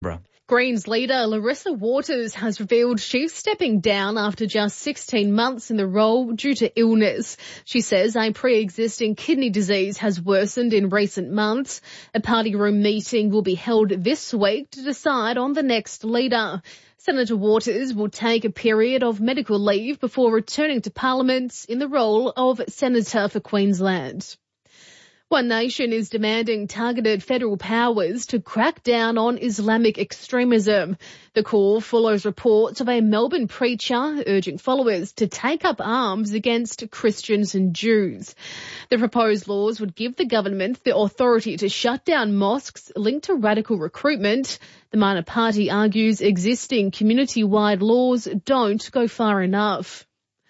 Greens leader Larissa Waters has revealed she's stepping down after just 16 months in the role due to illness. She says a pre-existing kidney disease has worsened in recent months. A party room meeting will be held this week to decide on the next leader. Senator Waters will take a period of medical leave before returning to Parliament in the role of Senator for Queensland. One Nation is demanding targeted federal powers to crack down on Islamic extremism. The call follows reports of a Melbourne preacher urging followers to take up arms against Christians and Jews. The proposed laws would give the government the authority to shut down mosques linked to radical recruitment. The minor party argues existing community-wide laws don't go far enough.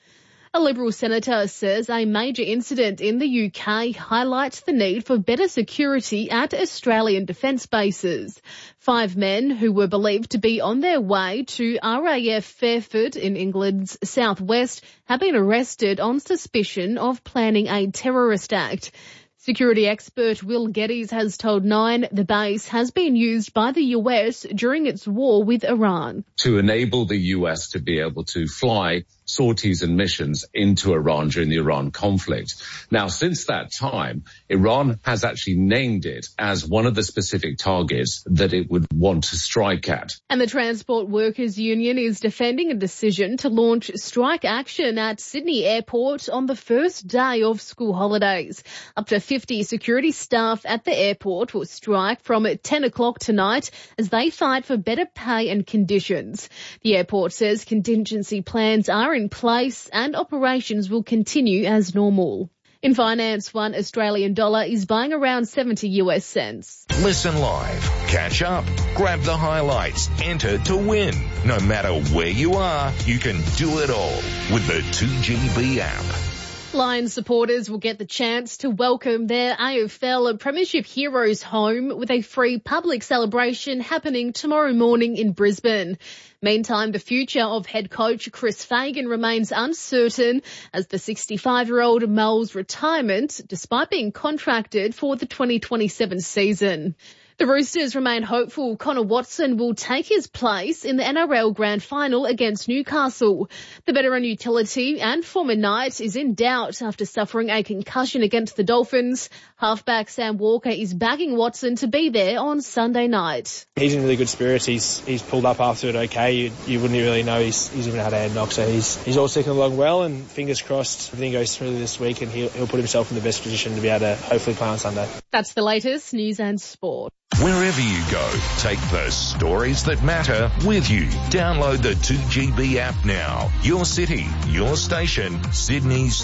A Liberal senator says a major incident in the UK highlights the need for better security at Australian defence bases. 5 men who were believed to be on their way to RAF Fairford in England's southwest have been arrested on suspicion of planning a terrorist act. Security expert Will Geddes has told Nine the base has been used by the US during its war with Iran. To enable the US to be able to fly sorties and missions into Iran during the Iran conflict. Now, since that time, Iran has actually named it as one of the specific targets that it would want to strike at. And the Transport Workers Union is defending a decision to launch strike action at Sydney Airport on the first day of school holidays. Up to 50 security staff at the airport will strike from 10 o'clock tonight as they fight for better pay and conditions. The airport says contingency plans are in place and operations will continue as normal. In finance, one Australian dollar is buying around 70 US cents. Listen live, catch up, grab the highlights, enter to win. No matter where you are, you can do it all with the 2GB app. Lions supporters will get the chance to welcome their AFL Premiership heroes home with a free public celebration happening tomorrow morning in Brisbane. Meantime, the future of head coach Chris Fagan remains uncertain as the 65-year-old mulls retirement despite being contracted for the 2027 season. The Roosters remain hopeful Connor Watson will take his place in the NRL Grand Final against Newcastle. The veteran utility and former Knight is in doubt after suffering a concussion against the Dolphins. Halfback Sam Walker is backing Watson to be there on Sunday night. He's in really good spirits. He's pulled up after it okay. You wouldn't really know he's even had a hand knock. So he's all ticking along well, and fingers crossed everything goes through this week and he'll put himself in the best position to be able to hopefully play on Sunday. That's the latest news and sport. Wherever you go, take the stories that matter with you. Download the 2GB app now. Your city, your station, Sydney's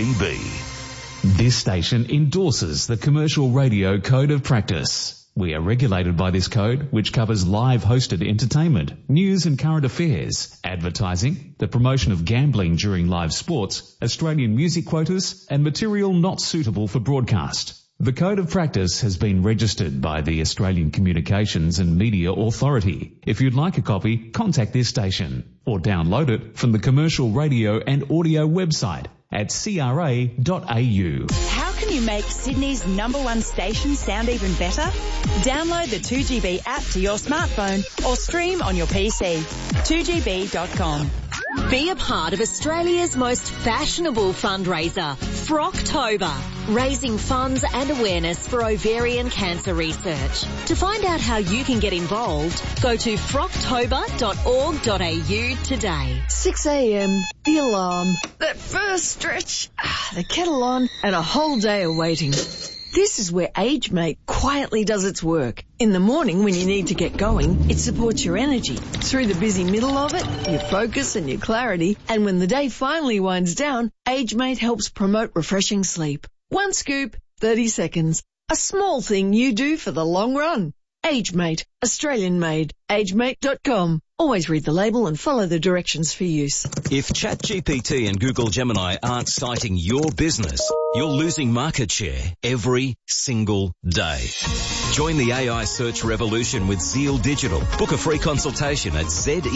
2GB. This station endorses the Commercial Radio Code of Practice. We are regulated by this code, which covers live hosted entertainment, news and current affairs, advertising, the promotion of gambling during live sports, Australian music quotas, and material not suitable for broadcast. The Code of Practice has been registered by the Australian Communications and Media Authority. If you'd like a copy, contact this station or download it from the Commercial Radio and Audio website at cra.au. How can you make Sydney's #1 station sound even better? Download the 2GB app to your smartphone or stream on your PC. 2gb.com. Be a part of Australia's most fashionable fundraiser, Frocktober, raising funds and awareness for ovarian cancer research. To find out how you can get involved, go to frocktober.org.au today. 6 a.m, the alarm, that first stretch, the kettle on, and a whole day of waiting. This is where AgeMate quietly does its work. In the morning when you need to get going, it supports your energy. Through the busy middle of it, your focus and your clarity. And when the day finally winds down, AgeMate helps promote refreshing sleep. 1 scoop, 30 seconds. A small thing you do for the long run. AgeMate, Australian made. AgeMate.com. Always read the label and follow the directions for use. If ChatGPT and Google Gemini aren't citing your business, you're losing market share every single day. Join the AI search revolution with Zeal Digital. Book a free consultation at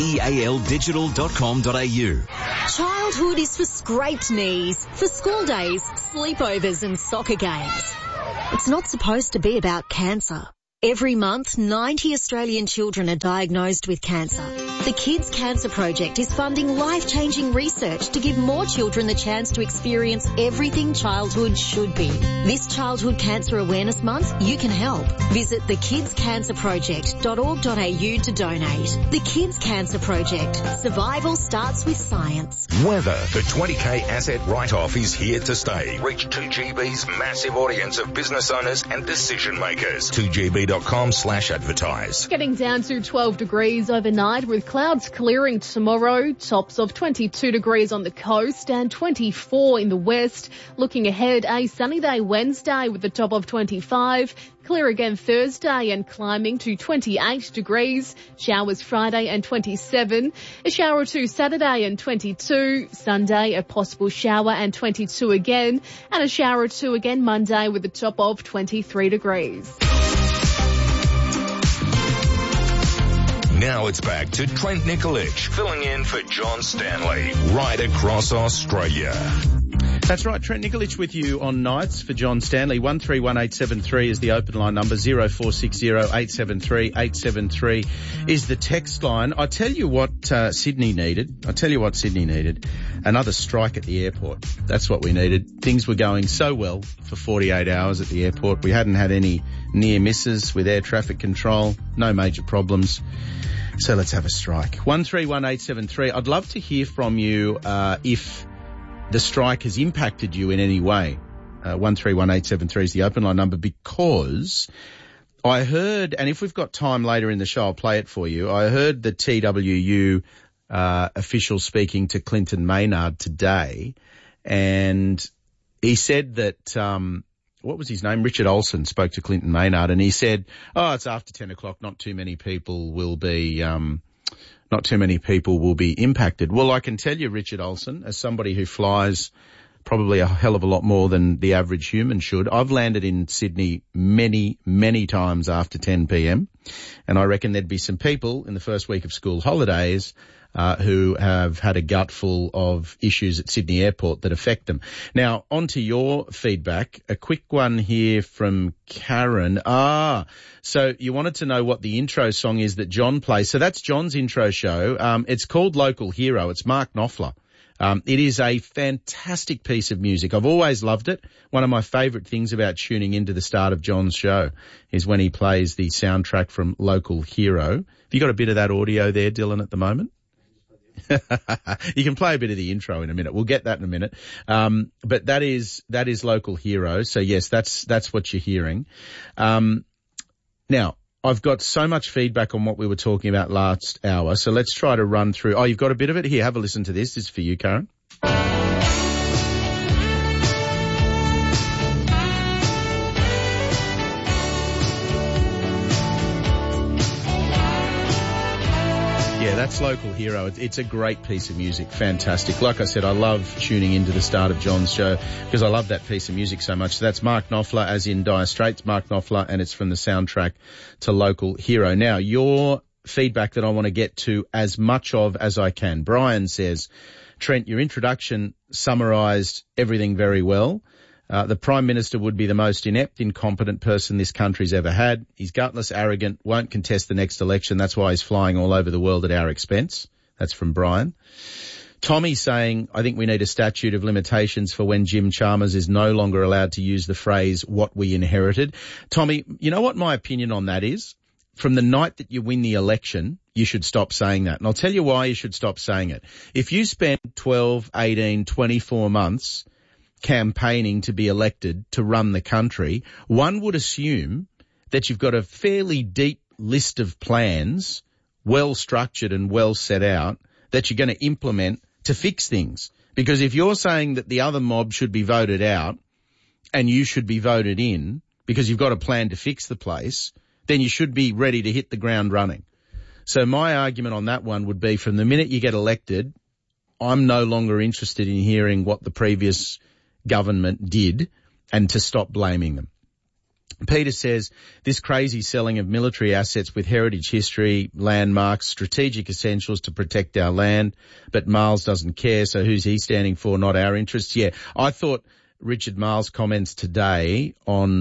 zealdigital.com.au. Childhood is for scraped knees, for school days, sleepovers and soccer games. It's not supposed to be about cancer. Every month, 90 Australian children are diagnosed with cancer. The Kids Cancer Project is funding life-changing research to give more children the chance to experience everything childhood should be. This Childhood Cancer Awareness Month, you can help. Visit thekidscancerproject.org.au to donate. The Kids Cancer Project. Survival starts with science. Weather. The 20k asset write-off is here to stay. Reach 2GB's massive audience of business owners and decision makers. 2gb.com/advertise. Getting down to 12 degrees overnight with clouds clearing tomorrow. Tops of 22 degrees on the coast and 24 in the west. Looking ahead, a sunny day Wednesday with a top of 25. Clear again Thursday and climbing to 28 degrees. Showers Friday and 27. A shower or two Saturday and 22. Sunday, a possible shower and 22 again. And a shower or two again Monday with a top of 23 degrees. Now it's back to Trent Nikolic, filling in for John Stanley, right across Australia. That's right, Trent Nikolic with you on nights for John Stanley. 131873 is the open line number. 0460 873 873 is the text line. I tell you what Sydney needed. Another strike at the airport. That's what we needed. Things were going so well for 48 hours at the airport. We hadn't had any near misses with air traffic control. No major problems. So let's have a strike. 131873. I'd love to hear from you if the strike has impacted you in any way. 131873 is the open line number, because I heard, and if we've got time later in the show, I'll play it for you. I heard the TWU official speaking to Clinton Maynard today, and he said that, what was his name? Richard Olsen spoke to Clinton Maynard, and he said, it's after 10 o'clock, not too many people will be impacted. Well, I can tell you, Richard Olsen, as somebody who flies probably a hell of a lot more than the average human should, I've landed in Sydney many, many times after 10 p.m. And I reckon there'd be some people in the first week of school holidays who have had a gutful of issues at Sydney Airport that affect them. Now, on to your feedback. A quick one here from Karen. So you wanted to know what the intro song is that John plays. So that's John's intro show. It's called Local Hero. It's Mark Knopfler. It is a fantastic piece of music. I've always loved it. One of my favourite things about tuning into the start of John's show is when he plays the soundtrack from Local Hero. Have you got a bit of that audio there, Dylan, at the moment? You can play a bit of the intro in a minute. We'll get that in a minute. But that is Local Hero. So yes, that's what you're hearing. Now, I've got so much feedback on what we were talking about last hour. So let's try to run through. Oh, you've got a bit of it? Here, have a listen to this. This is for you, Karen. Yeah, that's Local Hero. It's a great piece of music. Fantastic. Like I said, I love tuning into the start of John's show because I love that piece of music so much. So that's Mark Knopfler, as in Dire Straits, Mark Knopfler, and it's from the soundtrack to Local Hero. Now, your feedback that I want to get to as much of as I can. Brian says, Trent, your introduction summarised everything very well. The Prime Minister would be the most inept, incompetent person this country's ever had. He's gutless, arrogant, won't contest the next election. That's why he's flying all over the world at our expense. That's from Brian. Tommy saying, I think we need a statute of limitations for when Jim Chalmers is no longer allowed to use the phrase, what we inherited. Tommy, you know what my opinion on that is? From the night that you win the election, you should stop saying that. And I'll tell you why you should stop saying it. If you spend 12, 18, 24 months campaigning to be elected to run the country, one would assume that you've got a fairly deep list of plans, well structured and well set out, that you're going to implement to fix things. Because if you're saying that the other mob should be voted out and you should be voted in because you've got a plan to fix the place, then you should be ready to hit the ground running. So my argument on that one would be, from the minute you get elected, I'm no longer interested in hearing what the previous government did and to stop blaming them. Peter says, this crazy selling of military assets with heritage history, landmarks, strategic essentials to protect our land, but Miles doesn't care, so who's he standing for? Not our interests. Yeah, I thought Richard Miles' comments today on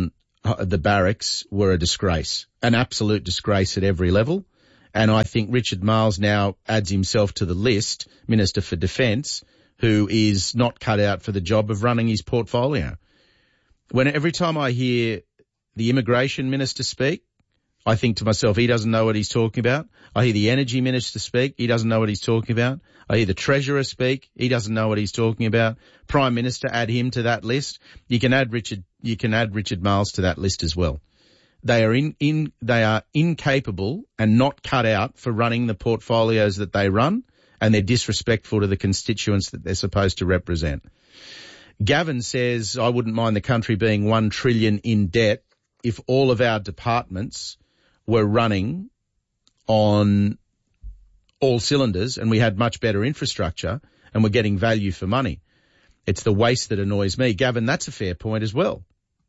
the barracks were a disgrace, an absolute disgrace at every level. And I think Richard Marles now adds himself to the list, Minister for Defence, who is not cut out for the job of running his portfolio. Every time I hear the Immigration Minister speak, I think to myself, he doesn't know what he's talking about. I hear the Energy Minister speak, he doesn't know what he's talking about. I hear the Treasurer speak, he doesn't know what he's talking about. Prime Minister, add him to that list. You can add Richard Marles to that list as well. They are incapable and not cut out for running the portfolios that they run, and they're disrespectful to the constituents that they're supposed to represent. Gavin says, I wouldn't mind the country being $1 trillion in debt if all of our departments were running on all cylinders and we had much better infrastructure and we're getting value for money. It's the waste that annoys me. Gavin, that's a fair point as well.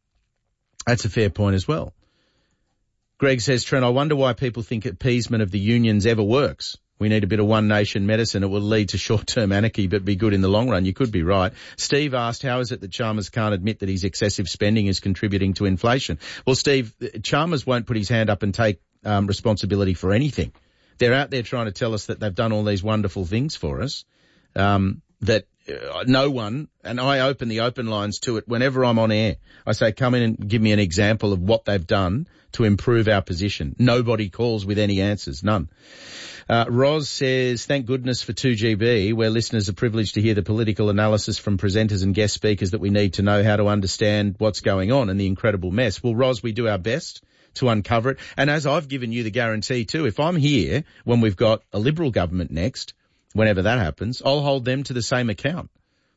Greg says, Trent, I wonder why people think appeasement of the unions ever works. We need a bit of one nation medicine. It will lead to short-term anarchy but be good in the long run. You could be right. Steve asked, how is it that Chalmers can't admit that his excessive spending is contributing to inflation? Well, Steve, Chalmers won't put his hand up and take responsibility for anything. They're out there trying to tell us that they've done all these wonderful things for us, that no one, and I open the open lines to it whenever I'm on air. I say, come in and give me an example of what they've done to improve our position. Nobody calls with any answers, none. Roz says, thank goodness for 2GB, where listeners are privileged to hear the political analysis from presenters and guest speakers that we need to know how to understand what's going on and the incredible mess. Well, Roz, we do our best to uncover it. And as I've given you the guarantee too, if I'm here when we've got a Liberal government next, whenever that happens, I'll hold them to the same account.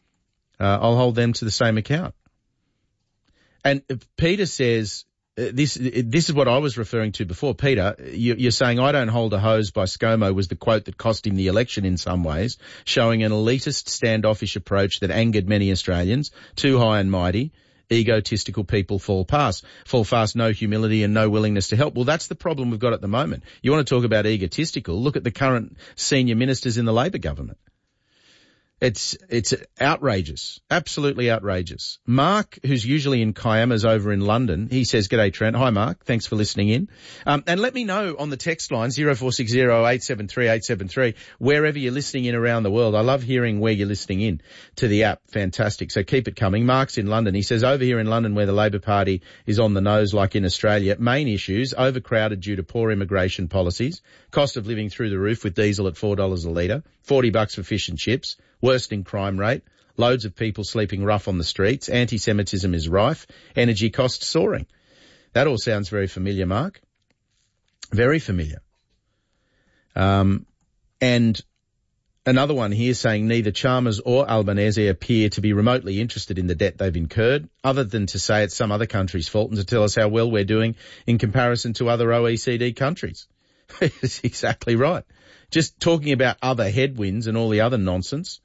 And Peter says, this is what I was referring to before. Peter, you're saying I don't hold a hose by ScoMo was the quote that cost him the election in some ways, showing an elitist standoffish approach that angered many Australians. Too high and mighty, egotistical people fall fast, no humility and no willingness to help. Well, that's the problem we've got at the moment. You want to talk about egotistical? Look at the current senior ministers in the Labor government. It's outrageous, absolutely outrageous. Mark, who's usually in Kiama's over in London, he says, G'day Trent. Hi Mark, thanks for listening in. And let me know on the text line 0460 873 873 wherever you're listening in around the world. I love hearing where you're listening in to the app. Fantastic. So keep it coming. Mark's in London. He says, over here in London where the Labor Party is on the nose like in Australia, main issues, overcrowded due to poor immigration policies, cost of living through the roof with diesel at $4 a litre, $40 for fish and chips, worsening crime rate, loads of people sleeping rough on the streets, anti-Semitism is rife, energy costs soaring. That all sounds very familiar, Mark. Very familiar. And another one here saying neither Chalmers or Albanese appear to be remotely interested in the debt they've incurred, other than to say it's some other country's fault and to tell us how well we're doing in comparison to other OECD countries. It's exactly right. Just talking about other headwinds and all the other nonsense.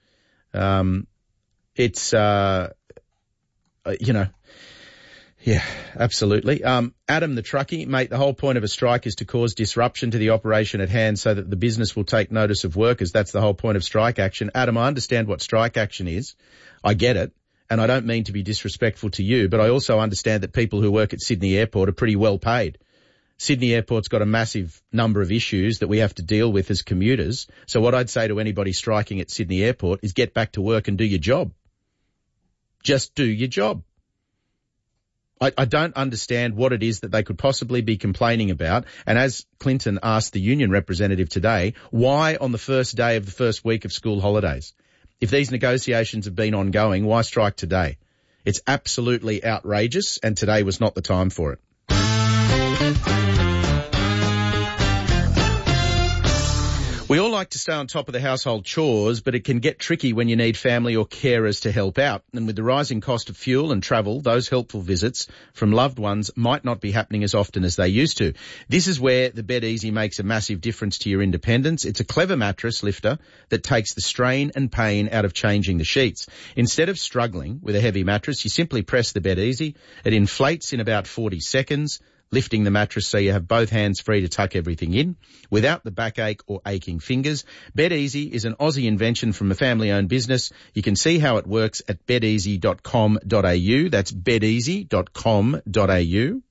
Yeah, absolutely. Adam the truckie, mate, the whole point of a strike is to cause disruption to the operation at hand so that the business will take notice of workers. That's the whole point of strike action. Adam, I understand what strike action is. I get it. And I don't mean to be disrespectful to you, but I also understand that people who work at Sydney Airport are pretty well paid. Sydney Airport's got a massive number of issues that we have to deal with as commuters. So what I'd say to anybody striking at Sydney Airport is get back to work and do your job. Just do your job. I don't understand what it is that they could possibly be complaining about. And as Clinton asked the union representative today, why on the first day of the first week of school holidays? If these negotiations have been ongoing, why strike today? It's absolutely outrageous, and today was not the time for it. We all like to stay on top of the household chores, but it can get tricky when you need family or carers to help out. And with the rising cost of fuel and travel, those helpful visits from loved ones might not be happening as often as they used to. This is where the Bed Easy makes a massive difference to your independence. It's a clever mattress lifter that takes the strain and pain out of changing the sheets. Instead of struggling with a heavy mattress, you simply press the Bed Easy. It inflates in about 40 seconds. lifting the mattress so you have both hands free to tuck everything in without the backache or aching fingers. BedEasy is an Aussie invention from a family-owned business. You can see how it works at bedeasy.com.au. That's bedeasy.com.au.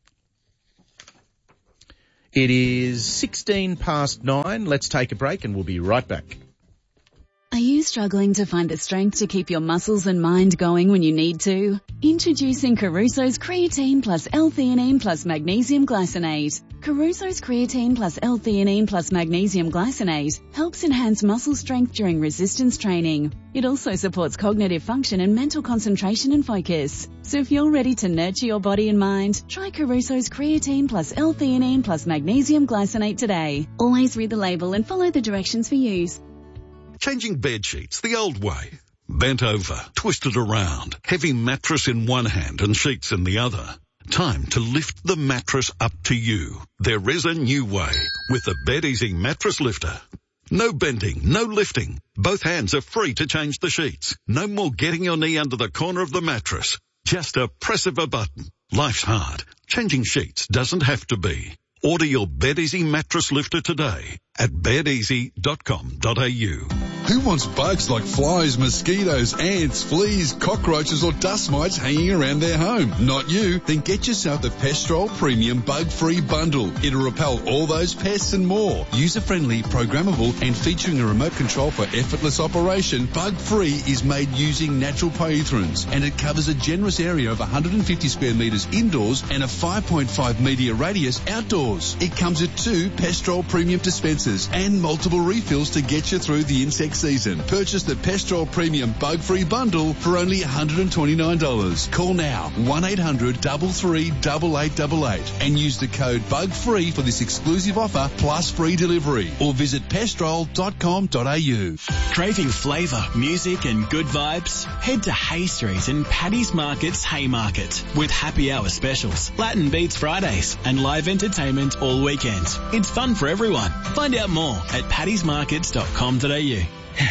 It is 9:16. Let's take a break and we'll be right back. Are you struggling to find the strength to keep your muscles and mind going when you need to? Introducing Caruso's Creatine plus L-theanine plus Magnesium Glycinate. Caruso's Creatine plus L-theanine plus Magnesium Glycinate helps enhance muscle strength during resistance training. It also supports cognitive function and mental concentration and focus. So if you're ready to nurture your body and mind, try Caruso's Creatine plus L-theanine plus Magnesium Glycinate today. Always read the label and follow the directions for use. Changing bed sheets the old way. Bent over, twisted around, heavy mattress in one hand and sheets in the other. Time to lift the mattress up to you. There is a new way with the BedEasy Mattress Lifter. No bending, no lifting. Both hands are free to change the sheets. No more getting your knee under the corner of the mattress. Just a press of a button. Life's hard. Changing sheets doesn't have to be. Order your BedEasy Mattress Lifter today at bedeasy.com.au. Who wants bugs like flies, mosquitoes, ants, fleas, cockroaches or dust mites hanging around their home? Not you. Then get yourself the Pestrol Premium Bug-Free Bundle. It'll repel all those pests and more. User-friendly, programmable and featuring a remote control for effortless operation, Bug-Free is made using natural pyrethrones and it covers a generous area of 150 square metres indoors and a 5.5 metre radius outdoors. It comes with 2 Pestrol Premium dispensers and multiple refills to get you through the insect season. Purchase the Pestrol Premium Bug-Free Bundle for only $129. Call now 1-800-338888 and use the code BUGFREE for this exclusive offer plus free delivery or visit pestrol.com.au. Craving flavour, music and good vibes? Head to Hay Street and Paddy's Market's Haymarket with happy hour specials, Latin Beats Fridays and live entertainment all weekend. It's fun for everyone. Find out more at paddysmarkets.com.au.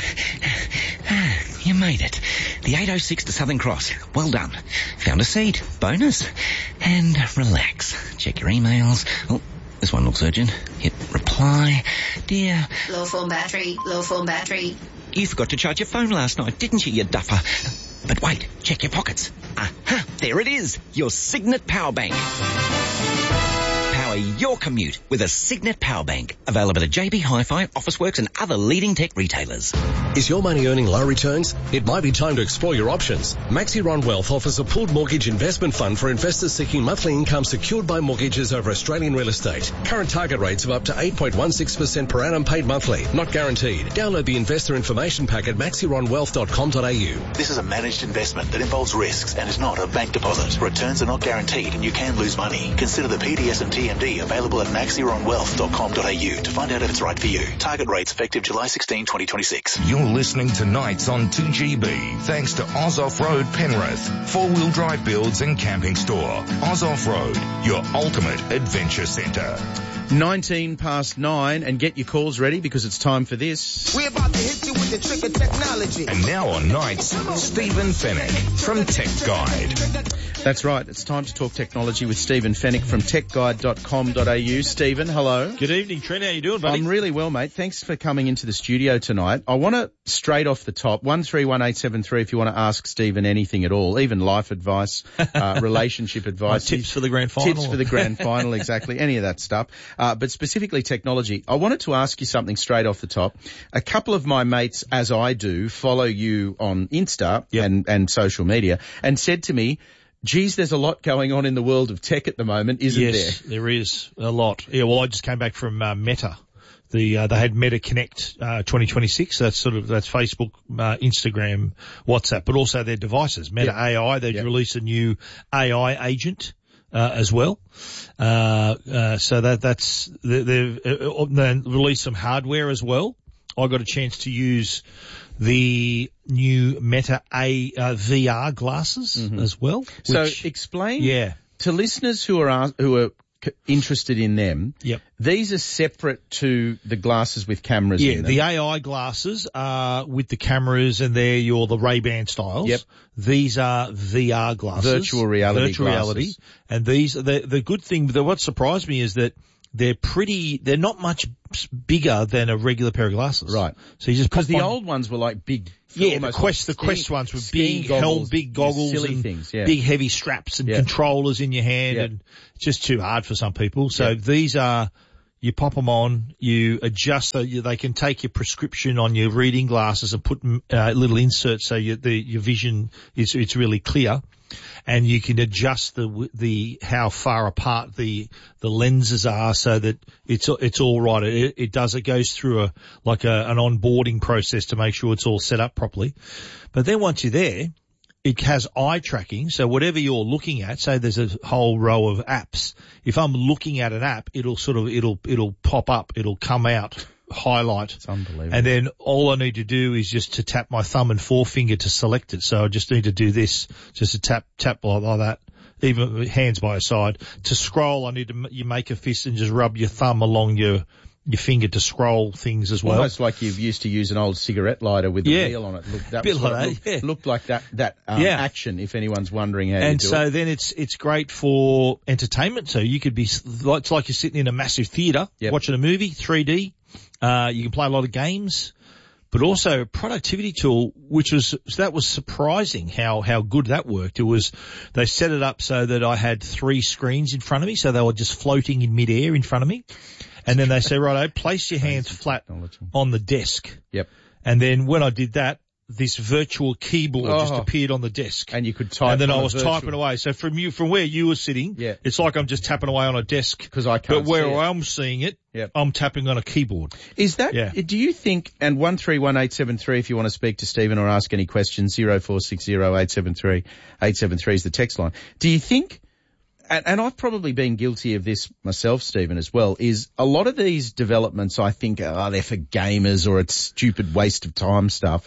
You made it. The 806 to Southern Cross. Well done. Found a seat. Bonus. And relax. Check your emails. Oh, this one looks urgent. Hit reply. Dear. Low phone battery. Low phone battery. You forgot to charge your phone last night, didn't you duffer? But wait. Check your pockets. Aha. There it is. Your Signet Power Bank. Power your commute with a Signet Power Bank. Available at JB Hi-Fi, Officeworks and other leading tech retailers. Is your money earning low returns? It might be time to explore your options. Maxiron Wealth offers a pooled mortgage investment fund for investors seeking monthly income secured by mortgages over Australian real estate. Current target rates of up to 8.16% per annum paid monthly, not guaranteed. Download the investor information pack at maxironwealth.com.au. This is a managed investment that involves risks and is not a bank deposit. Returns are not guaranteed and you can lose money. Consider the PDS and TMD available at maxironwealth.com.au to find out if it's right for you. Target rates effective July 16, 2026. You're listening to Nights on 2GB, thanks to Oz Off-Road Penrith, 4-wheel drive builds and camping store. Oz Off-Road, your ultimate adventure centre. 9:19, and get your calls ready because it's time for this. We're about to hit you with the trick of technology. And now on Nights, Stephen Fennick from Tech Guide. That's right. It's time to talk technology with Stephen Fennick from techguide.com.au. Stephen, hello. Good evening, Trent. How you doing, buddy? I'm really well, mate. Thanks for coming into the studio tonight. I want to, straight off the top, 131873 if you want to ask Stephen anything at all, even life advice, relationship advice. Tips for the grand final. Tips for the grand final, exactly. Any of that stuff. But specifically technology. I wanted to ask you something straight off the top. A couple of my mates, as I do, follow you on Insta and social media, and said to me, geez, there's a lot going on in the world of tech at the moment, isn't there? Yes, there is a lot. Yeah, well, I just came back from Meta. They had Meta Connect 2026. That's Facebook, Instagram, WhatsApp, but also their devices. Meta AI. They've released a new AI agent as well. So they've released some hardware as well. I got a chance to use the new Meta VR glasses as well. So explain to listeners who are interested in them. Yep. These are separate to the glasses with cameras in them. The AI glasses are with the cameras, and they're the Ray-Ban styles. Yep. These are VR glasses. Virtual reality reality. And these, the good thing, what surprised me is that they're not much bigger than a regular pair of glasses. Right. So you just because the old ones were like big. Yeah, the Quest ones were big, big goggles, silly and things, yeah. big heavy straps and controllers in your hand, and it's just too hard for some people. So these are, you pop them on, you adjust, they can take your prescription on your reading glasses and put little inserts so your vision it's really clear. And you can adjust the how far apart the lenses are so that it's all right. It goes through an onboarding process to make sure it's all set up properly. But then once you're there, it has eye tracking. So whatever you're looking at, say there's a whole row of apps. If I'm looking at an app, it'll pop up, it'll come out, highlight. It's unbelievable. And then all I need to do is just to tap my thumb and forefinger to select it. So I just need to do this, just to tap like that, even hands by your side. To scroll, you make a fist and just rub your thumb along your finger to scroll things as well. Almost like you used to use an old cigarette lighter with the wheel on it. Looked like that action, if anyone's wondering how you do it. And so then it's great for entertainment. So you could it's like you're sitting in a massive theatre watching a movie, 3D. You can play a lot of games, but also a productivity tool, that was surprising how good that worked. They set it up so that I had 3 screens in front of me, so they were just floating in midair in front of me. And then they say, righto, place your hands flat on the desk. Yep. And then when I did that, this virtual keyboard just appeared on the desk. And you could type. And then I was typing away. So from where you were sitting, it's like I'm just tapping away on a desk. Because I can't But where I'm seeing it, I'm tapping on a keyboard. Is that, do you think, and 131873 if you want to speak to Stephen or ask any questions, 0460 873 873 is the text line. Do you think, and I've probably been guilty of this myself, Stephen, as well, is a lot of these developments I think, they're for gamers or it's stupid waste of time stuff.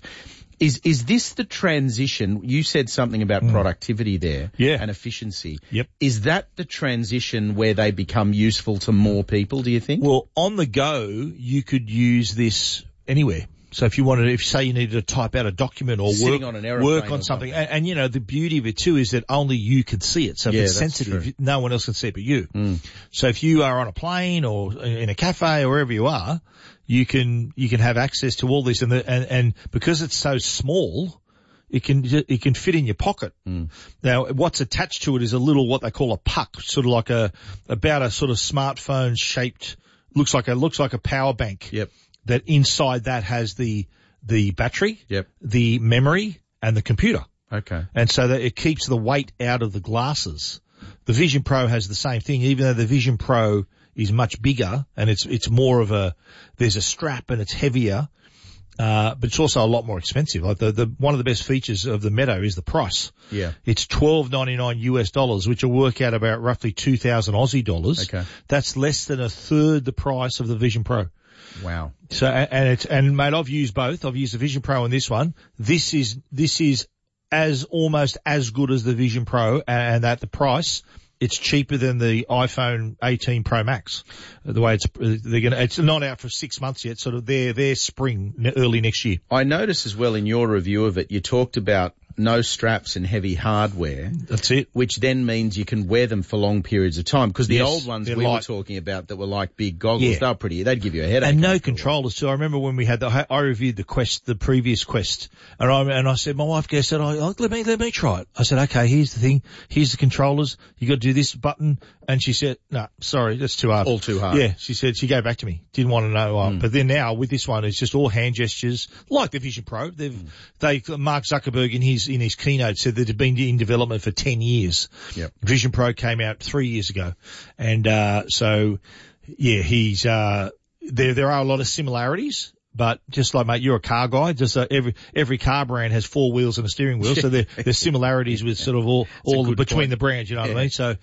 Is this the transition? You said something about productivity there and efficiency. Yep. Is that the transition where they become useful to more people, do you think? Well, on the go, you could use this anywhere. So if say you needed to type out a document or work on something, and the beauty of it too is that only you can see it. So if it's sensitive, true. no one else can see it but you. So if you are on a plane or in a cafe or wherever you are, you can have access to all this, and because it's so small, it can fit in your pocket. Now, what's attached to it is a little what they call a puck, sort of like about a sort of smartphone shaped, looks like a power bank. Yep. That inside that has the battery, yep, the memory, and the computer. Okay. And so that it keeps the weight out of the glasses. The Vision Pro has the same thing, even though the Vision Pro is much bigger and it's more of there's a strap and it's heavier, but it's also a lot more expensive. Like one of the best features of the Meta is the price. Yeah. It's $12.99 US, which will work out about roughly 2,000 Aussie dollars. Okay. That's less than a third the price of the Vision Pro. Wow. So, and mate, I've used both. I've used the Vision Pro and this one. This is almost as good as the Vision Pro, and at the price, it's cheaper than the iPhone 18 Pro Max. The way it's not out for 6 months yet, sort of their spring, early next year. I noticed as well in your review of it, you talked about no straps and heavy hardware. That's it. Which then means you can wear them for long periods of time. Because the old ones we were talking about that were like big goggles, they were pretty, they'd give you a headache. And no controllers too. I remember when we had I reviewed the previous Quest, and I said, my wife said, let me try it. I said, okay, here's the thing, here's the controllers, you got to do this button. And she said, no, sorry, that's too hard. All too hard. Yeah, she said, she gave back to me. Didn't want to know. But then now with this one, it's just all hand gestures, like the Vision Pro. Mark Zuckerberg in his keynote said that it had been in development for 10 years. Yep. Vision Pro came out 3 years ago. And, so yeah, he's, there are a lot of similarities. But just like, mate, you're a car guy. Just every car brand has 4 wheels and a steering wheel, so there's similarities with sort of all between the brands. You know what I mean? So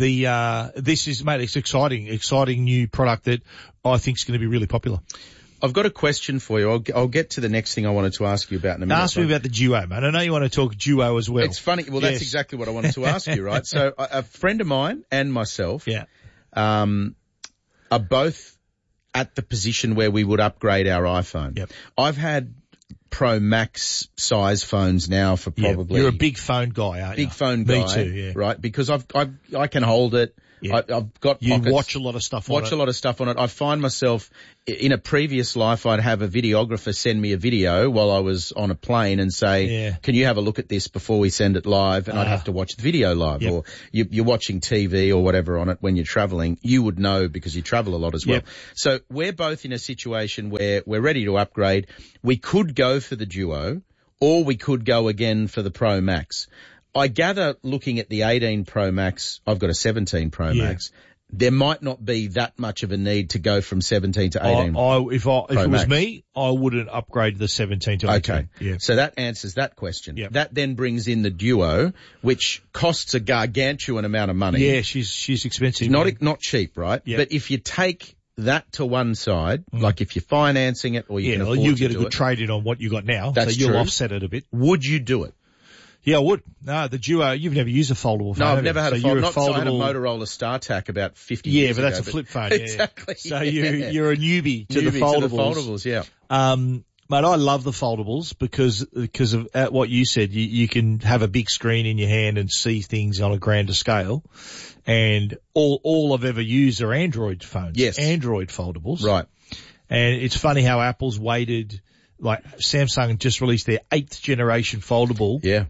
this is, mate, it's exciting new product that I think is going to be really popular. I've got a question for you. I'll get to the next thing I wanted to ask you about in a minute. Ask me about the Duo, mate. I know you want to talk Duo as well. It's funny. Well, that's exactly what I wanted to ask you, right? So a friend of mine and myself, are both at the position where we would upgrade our iPhone. Yep. I've had Pro Max size phones now for probably... You're a big phone guy, aren't you? Big phone guy. Me too, yeah. Right, because I can hold it. Yeah. I've got You pockets. watch a lot of stuff on it. Watch a lot of stuff on it. I find myself, in a previous life, I'd have a videographer send me a video while I was on a plane and say, can you have a look at this before we send it live? And I'd have to watch the video live. Yep. Or you're watching TV or whatever on it when you're traveling. You would know because you travel a lot as well. Yep. So we're both in a situation where we're ready to upgrade. We could go for the Duo or we could go again for the Pro Max. I gather looking at the 18 Pro Max, I've got a 17 Pro Max. There might not be that much of a need to go from 17 to 18. If it was me, I wouldn't upgrade the 17 to 18. Okay. Yeah. So that answers that question. Yep. That then brings in the Duo, which costs a gargantuan amount of money. Yeah, she's expensive. Not cheap, right? Yep. But if you take that to one side, like if you're financing it or you can afford you to get a do good it, trade-in on what you got now, That's so you'll true. offset it a bit. Would you do it? Yeah, I would. No, the Duo, you've never used a foldable phone. No, I've have never you? had a So you're foldable. I had a Motorola StarTAC about 50 years ago. Yeah, but that's a flip phone. Yeah. Exactly. So you're a newbie to the foldables. Yeah. Mate, I love the foldables because of what you said. You can have a big screen in your hand and see things on a grander scale. And all I've ever used are Android phones. Yes. Android foldables. Right. And it's funny how Apple's waited, like Samsung just released their 8th generation foldable. Yeah.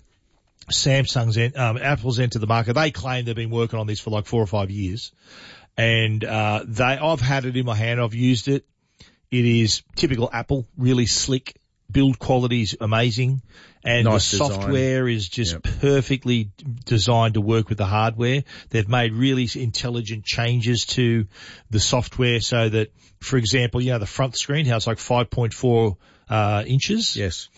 Apple's entered the market. They claim they've been working on this for like 4 or 5 years. And, I've had it in my hand. I've used it. It is typical Apple, really slick. Build quality is amazing. And nice the design. software is just perfectly designed to work with the hardware. They've made really intelligent changes to the software so that, for example, the front screen, how it's like 5.4 inches. Yes.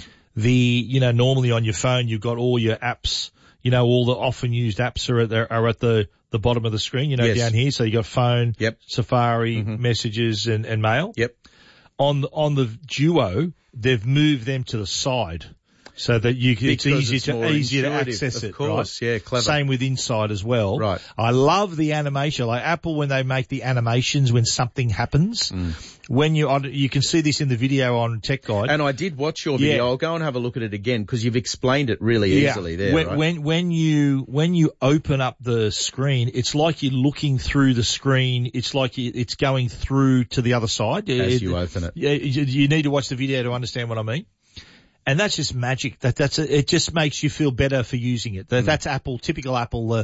Normally on your phone, you've got all your apps, all the often used apps are at the bottom of the screen, Yes. down here. So you got phone, Yep. Safari, messages and mail. Yep. On the Duo, they've moved them to the side so that it's easier to access it. Of course, right? yeah, clever. Same with inside as well. Right. I love the animation, like Apple when they make the animations when something happens. When you can see this in the video on Tech Guide. And I did watch your video. I'll go and have a look at it again because you've explained it really easily there. When you open up the screen, it's like you're looking through the screen. It's like it's going through to the other side. As you open it. Yeah, you need to watch the video to understand what I mean. And that's just magic. It just makes you feel better for using it. That's Apple, typical Apple.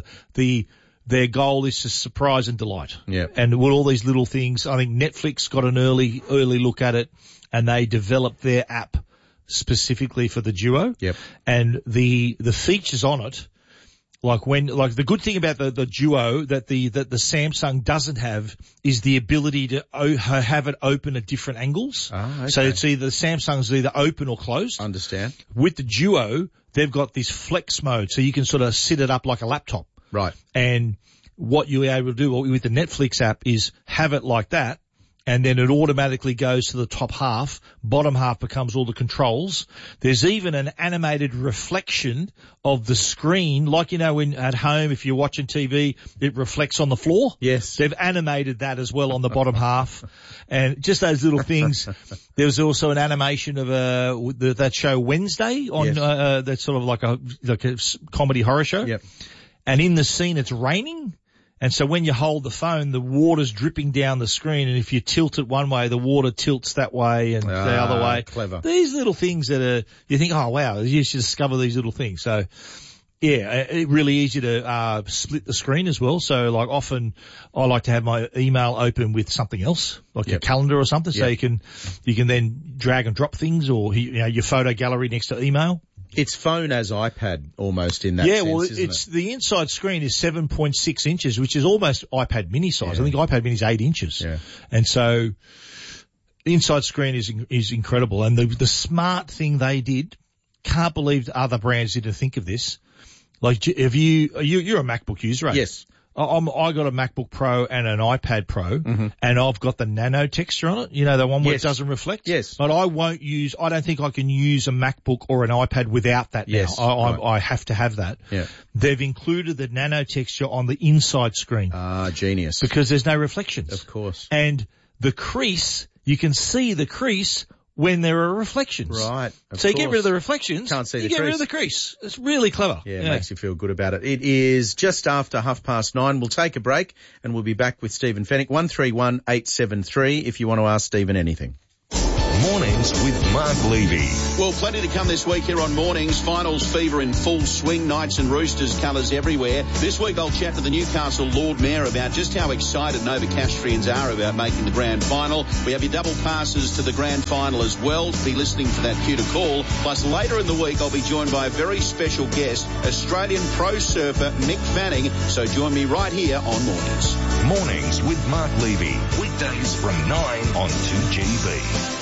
Their goal is to surprise and delight. Yeah. And with all these little things, I think Netflix got an early look at it and they developed their app specifically for the Duo. Yep. And the features on it, like the good thing about the Duo that the Samsung doesn't have is the ability to have it open at different angles. Oh, okay. So it's Samsung's either open or closed. Understand. With the Duo, they've got this flex mode, so you can sort of sit it up like a laptop. Right. And what you're able to do with the Netflix app is have it like that, and then it automatically goes to the top half. Bottom half becomes all the controls. There's even an animated reflection of the screen, like when at home, if you're watching TV, it reflects on the floor. Yes. They've animated that as well on the bottom half. And just those little things. There was also an animation of that show Wednesday on, that's sort of like a comedy horror show. Yep. And in the scene, it's raining. And so when you hold the phone, the water's dripping down the screen. And if you tilt it one way, the water tilts that way and the other way. Clever. These little things you think, oh wow, you should discover these little things. So yeah, it's really easy to, split the screen as well. So like often I like to have my email open with something else, like your calendar or something. So you can then drag and drop things or, your photo gallery next to email. It's phone as iPad almost in that sense, isn't it? The inside screen is 7.6 inches, which is almost iPad mini size. I think iPad mini is 8 inches. Yeah. And so the inside screen is incredible. And the smart thing they did, can't believe other brands didn't think of this. Like, you're a MacBook user, right? Yes. I got a MacBook Pro and an iPad Pro, and I've got the nano texture on it. You know, the one where it doesn't reflect. Yes. But I don't think I can use a MacBook or an iPad without that now. I have to have that. Yeah. They've included the nano texture on the inside screen. Ah, genius. Because there's no reflections. Of course. And the crease, you can see the crease when there are reflections. Right. So you get rid of the reflections. Can't see the you crease. get rid of the crease. It's really clever. Yeah, it makes you feel good about it. It is just after 9:30. We'll take a break and we'll be back with Stephen Fennick. 131873 if you want to ask Stephen anything. Mornings with Mark Levy. Well, plenty to come this week here on Mornings. Finals fever in full swing. Knights and Roosters colours everywhere. This week I'll chat to the Newcastle Lord Mayor about just how excited Novocastrians are about making the grand final. We have your double passes to the grand final as well. Be listening for that cue to call. Plus later in the week I'll be joined by a very special guest, Australian pro surfer Mick Fanning. So join me right here on Mornings. Mornings with Mark Levy. Weekdays from 9 on 2GB.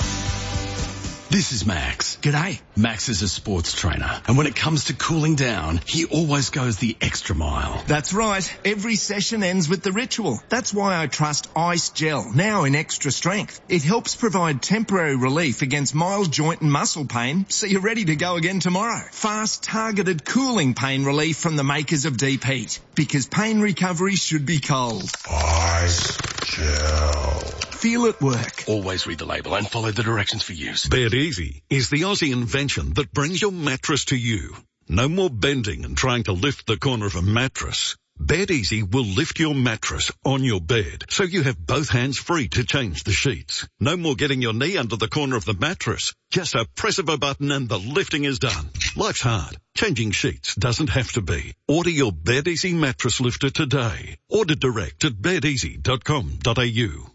This is Max. G'day. Max is a sports trainer, and when it comes to cooling down, he always goes the extra mile. That's right. Every session ends with the ritual. That's why I trust Ice Gel, now in extra strength. It helps provide temporary relief against mild joint and muscle pain, so you're ready to go again tomorrow. Fast, targeted cooling pain relief from the makers of Deep Heat, because pain recovery should be cold. Ice Gel. Feel it work. Always read the label and follow the directions for use. Bed Easy is the Aussie invention that brings your mattress to you. No more bending and trying to lift the corner of a mattress. Bed Easy will lift your mattress on your bed, so you have both hands free to change the sheets. No more getting your knee under the corner of the mattress. Just a press of a button and the lifting is done. Life's hard. Changing sheets doesn't have to be. Order your Bed Easy mattress lifter today. Order direct at bedeasy.com.au.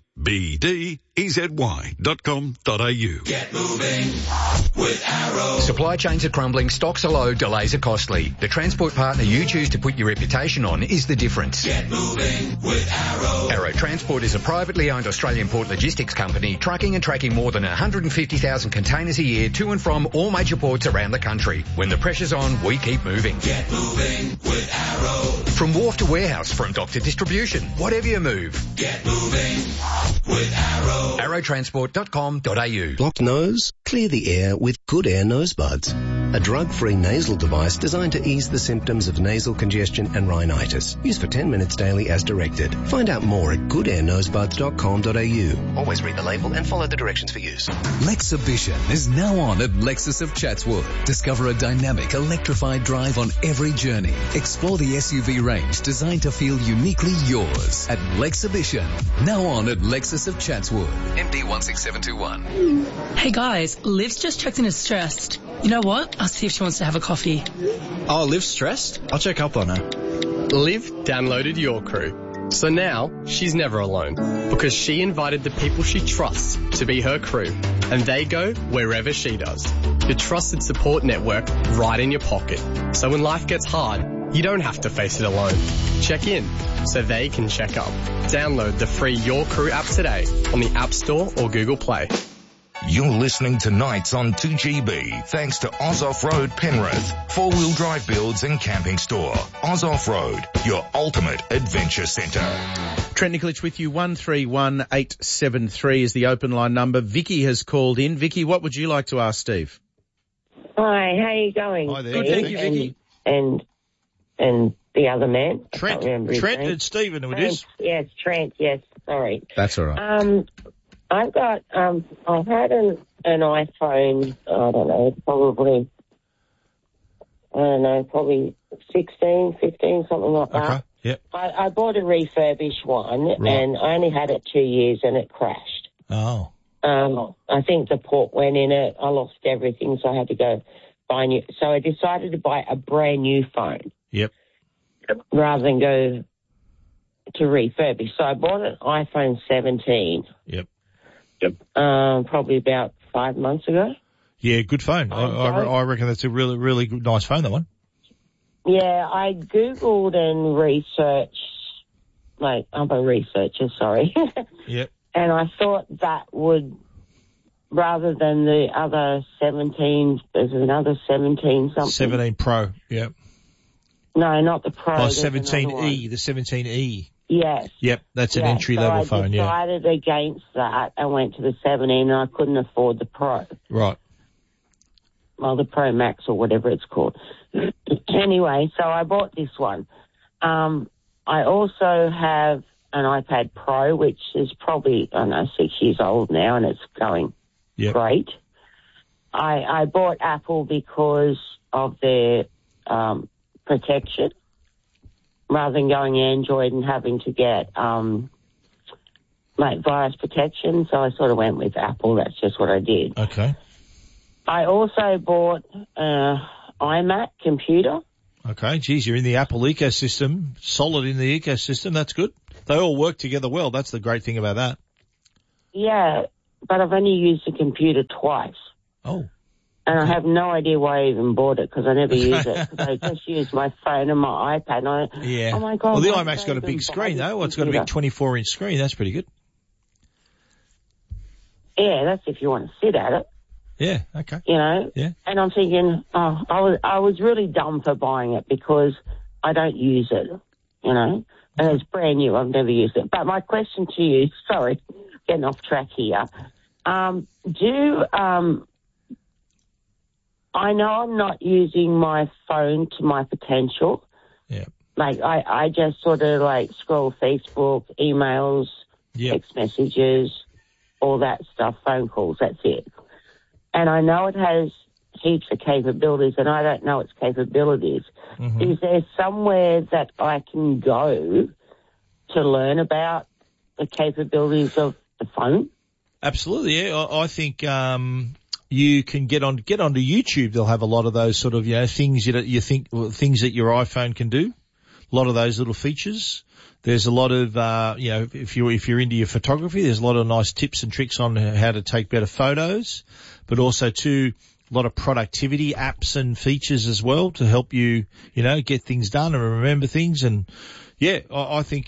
BDEZY.com.au. Get moving with Arrow. Supply chains are crumbling, stocks are low, delays are costly. The transport partner you choose to put your reputation on is the difference. Get moving with Arrow. Arrow Transport is a privately owned Australian port logistics company trucking and tracking more than 150,000 containers a year to and from all major ports around the country. When the pressure's on, we keep moving. Get moving with Arrow. From wharf to warehouse, from dock to distribution, whatever you move. Get moving with Arrow. Arrowtransport.com.au. Blocked nose? Clear the air with Good Air Nose Buds. A drug-free nasal device designed to ease the symptoms of nasal congestion and rhinitis. Use for 10 minutes daily as directed. Find out more at goodairnosebuds.com.au. Always read the label and follow the directions for use. Lexibition is now on at Lexus of Chatswood. Discover a dynamic, electrified drive on every journey. Explore the SUV range designed to feel uniquely yours at Lexibition. Now on at Lexus of Chatswood. MD 16721. Hey guys, Liv's just checked in as stressed. You know what? I'll see if she wants to have a coffee. Oh, Liv's stressed? I'll check up on her. Liv downloaded Your Crew. So now she's never alone because she invited the people she trusts to be her crew and they go wherever she does. Your trusted support network right in your pocket. So when life gets hard, you don't have to face it alone. Check in so they can check up. Download the free Your Crew app today on the App Store or Google Play. You're listening to Nights on 2GB, thanks to Oz Off-Road Penrith, four-wheel drive builds and camping store. Oz Off-Road, your ultimate adventure centre. Trent Nikolic with you. 131873 is the open line number. Vicky has called in. Vicky, what would you like to ask Steve? Hi, how are you going? Hi there. Good, thank you, Vicky. And the other man. Trent and Stephen, it is. Yes, Trent, yes, sorry. That's all right. I've got, I had an iPhone, probably 16, 15, something like that. Okay, yep. I bought a refurbished one, and I only had it 2 years and it crashed. Oh. I think the port went in it. I lost everything, so I had to go buy new. So I decided to buy a brand new phone. Yep. Rather than go to refurbish. So I bought an iPhone 17. Yep. Probably about 5 months ago. Yeah, good phone. I reckon that's a really, really good, nice phone, that one. Yeah, I Googled and researched, I'm a researcher, sorry. Yep. And I thought that would, rather than the other 17, there's another 17 something. 17 Pro, yep. No, not the Pro. Oh, There's another 17E, one. the 17E. Yes. Yep, that's an entry-level phone, I decided against that and went to the 17, and I couldn't afford the Pro. Right. Well, the Pro Max or whatever it's called. Anyway, so I bought this one. I also have an iPad Pro, which is probably, 6 years old now, and it's going great. I bought Apple because of their protection, rather than going Android and having to get virus protection. So I sort of went with Apple. That's just what I did. Okay. I also bought an iMac computer. Okay, geez, you're in the Apple ecosystem, solid in the ecosystem. That's good. They all work together well. That's the great thing about that. Yeah, but I've only used the computer twice. Oh. And I have no idea why I even bought it, because I never use it. I just use my phone and my iPad. And oh my God. Well, the iMac's got a big screen, though. Well, it's got a big 24-inch screen. That's pretty good. Yeah, that's if you want to sit at it. Yeah, okay. You know? Yeah. And I'm thinking, I was really dumb for buying it because I don't use it, you know? And it's brand new. I've never used it. But my question to you, sorry, getting off track here. I know I'm not using my phone to my potential. Yeah. Like, I just sort of like scroll Facebook, emails, text messages, all that stuff, phone calls, that's it. And I know it has heaps of capabilities, and I don't know its capabilities. Mm-hmm. Is there somewhere that I can go to learn about the capabilities of the phone? Absolutely, yeah. I think you can get onto YouTube. They'll have a lot of those sort of things you think things that your iPhone can do. A lot of those little features. There's a lot of if you're into your photography, there's a lot of nice tips and tricks on how to take better photos, but also too a lot of productivity apps and features as well to help you get things done and remember things. And I think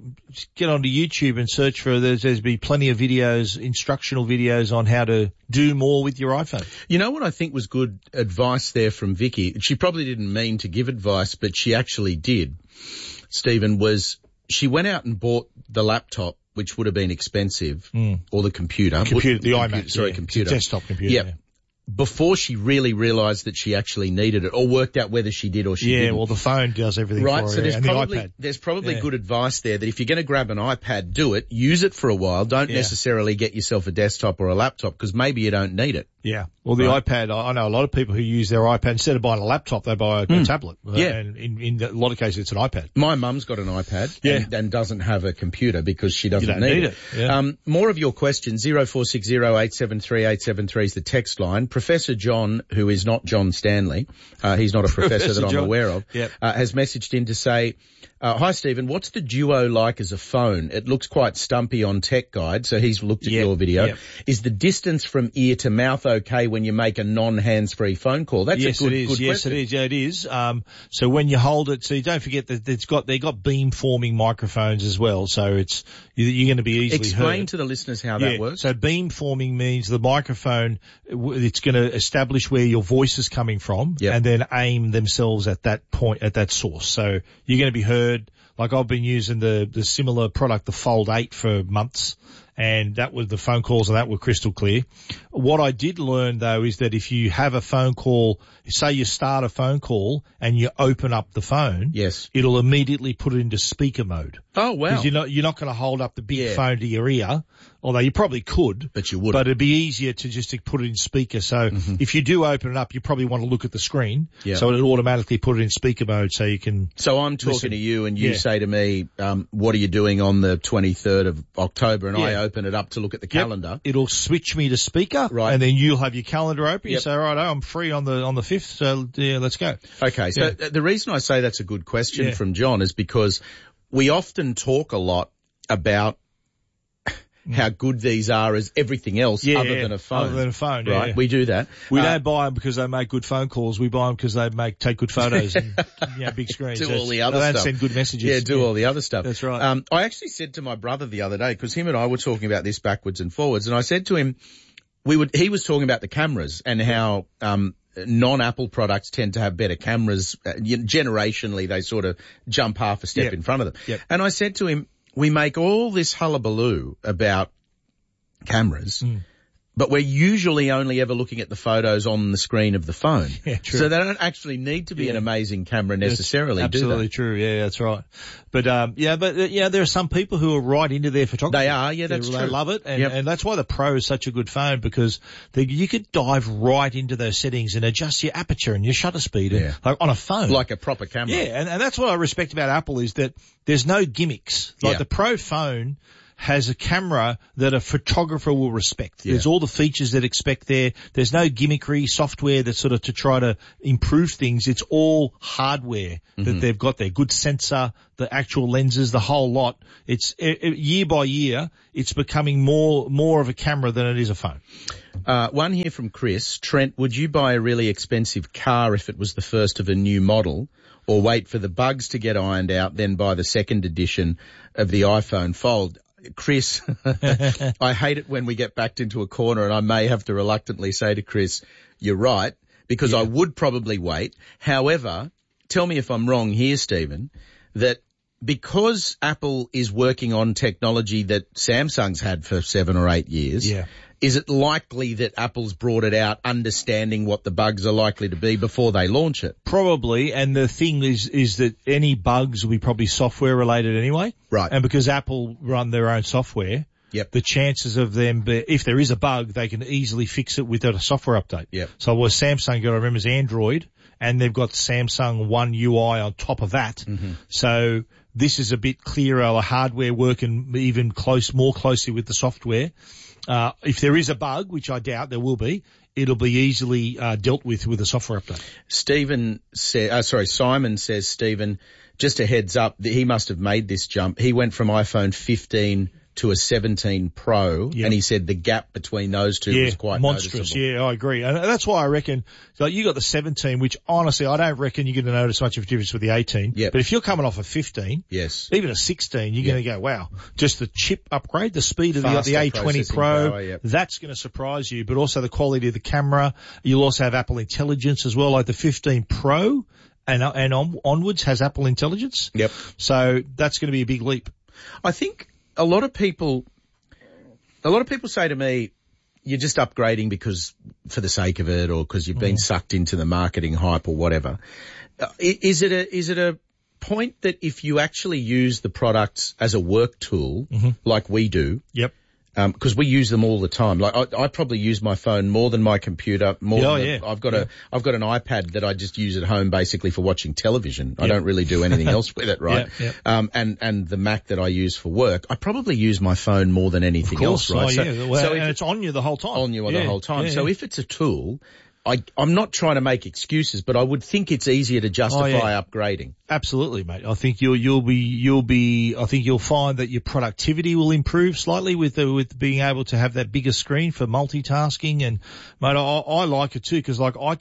get onto YouTube and search for there's be plenty of videos, instructional videos on how to do more with your iPhone. You know what I think was good advice there from Vicky? She probably didn't mean to give advice, but she actually did, Stephen, was she went out and bought the laptop, which would have been expensive, or the computer. The iMac. Computer. Desktop computer. Yeah. Before she really realised that she actually needed it, or worked out whether she did or she didn't. Yeah, well, the phone does everything right, for so her, there's and probably, the iPad. There's probably good advice there that if you're going to grab an iPad, do it, use it for a while. Don't necessarily get yourself a desktop or a laptop, because maybe you don't need it. Yeah. Well, the iPad, I know a lot of people who use their iPad, instead of buying a laptop, they buy a tablet. Yeah. And in a lot of cases, it's an iPad. My mum's got an iPad and doesn't have a computer because she doesn't need it. Yeah. More of your questions, 0460 873 873 is the text line. Professor John, who is not John Stanley, he's not a professor that I'm aware of, has messaged in to say, hi Stephen, what's the Duo like as a phone? It looks quite stumpy on Tech Guide, so he's looked at your video. Yep. Is the distance from ear to mouth okay when you make a non-hands-free phone call? That's a good question. Yes, it is. Yeah, it is. So when you hold it, so don't forget that they've got beam-forming microphones as well, so you're going to be easily heard. Explain to the listeners how that works. So beam-forming means the microphone, it's going to establish where your voice is coming from and then aim themselves at that point, at that source. So you're going to be heard. Like I've been using the similar product, the Fold 8, for months, and that was the phone calls and that were crystal clear. What I did learn though is that if you have a phone call, say you start a phone call and you open up the phone, it'll immediately put it into speaker mode. Oh wow! Because you're not going to hold up the big phone to your ear, although you probably could, but you wouldn't. But it'd be easier to put it in speaker. So if you do open it up, you probably want to look at the screen, so it'll automatically put it in speaker mode, so you can. So I'm talking to you, and you say to me, "What are you doing on the 23rd of October?" And I open it up to look at the calendar. It'll switch me to speaker, and then you'll have your calendar open. You say, "Right, I'm free on the 5th, so let's go." Okay, so the reason I say that's a good question from John is because we often talk a lot about how good these are as everything else other than a phone. Other than a phone, right? We do that. We don't buy them because they make good phone calls. We buy them because they take good photos and big screens. Do all the other stuff. They send good messages. Yeah, do all the other stuff. That's right. I actually said to my brother the other day, because him and I were talking about this backwards and forwards, and I said to him, he was talking about the cameras and how, non-Apple products tend to have better cameras. Generationally, they sort of jump half a step in front of them. Yep. And I said to him, we make all this hullabaloo about cameras, but we're usually only ever looking at the photos on the screen of the phone. Yeah, true. So they don't actually need to be an amazing camera necessarily, That's absolutely true. Yeah, that's right. But, there are some people who are right into their photography. They are, that's true. They love it. And that's why the Pro is such a good phone, because you could dive right into those settings and adjust your aperture and your shutter speed like on a phone. Like a proper camera. Yeah, and that's what I respect about Apple is that there's no gimmicks. Like the Pro phone has a camera that a photographer will respect. There's all the features that expect there. There's no gimmickry software that's sort of to try to improve things. It's all hardware that they've got there. Good sensor, the actual lenses, the whole lot. It's year by year, it's becoming more of a camera than it is a phone. One here from Chris. Trent, would you buy a really expensive car if it was the first of a new model, or wait for the bugs to get ironed out, then buy the second edition of the iPhone Fold? Chris, I hate it when we get backed into a corner, and I may have to reluctantly say to Chris, you're right, because I would probably wait. However, tell me if I'm wrong here, Stephen, that because Apple is working on technology that Samsung's had for 7 or 8 years, is it likely that Apple's brought it out understanding what the bugs are likely to be before they launch it? Probably, and the thing is that any bugs will be probably software related anyway. Right. And because Apple run their own software, the chances of them, if there is a bug, they can easily fix it with a software update. Yep. So what Samsung got, I remember, is Android, and they've got Samsung One UI on top of that. So this is a bit clearer, the hardware working even more closely with the software. If there is a bug, which I doubt there will be, it'll be easily dealt with a software update. Simon says, Stephen, just a heads up, he must have made this jump. He went from iPhone 15 to a 17 Pro, and he said the gap between those two was quite monstrous. noticeable. Yeah, I agree. And that's why I reckon, like, you got the 17, which honestly, I don't reckon you're going to notice much of a difference with the 18. Yep. But if you're coming off a 15, even a 16, you're going to go, wow, just the chip upgrade, the speed of the A20 Pro, that's going to surprise you, but also the quality of the camera. You'll also have Apple Intelligence as well, like the 15 Pro and onwards has Apple Intelligence. Yep. So that's going to be a big leap. I think a lot of people say to me, you're just upgrading because for the sake of it, or because you've been sucked into the marketing hype or whatever. Is it a point that if you actually use the products as a work tool, like we do, because we use them all the time. Like I probably use my phone more than my computer. I've got an iPad that I just use at home basically for watching television. I don't really do anything else with it, right? And the Mac that I use for work, I probably use my phone more than anything else, right? And it's on you the whole time. The whole time. So if it's a tool, I'm not trying to make excuses, but I would think it's easier to justify upgrading. Absolutely, mate. I think you'll find that your productivity will improve slightly with being able to have that bigger screen for multitasking. And mate, I like it too, because I run